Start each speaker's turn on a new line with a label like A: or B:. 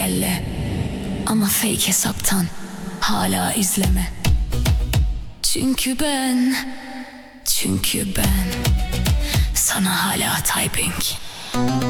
A: engelle. Ama fake hesaptan hala izleme. Çünkü ben sana hala typing.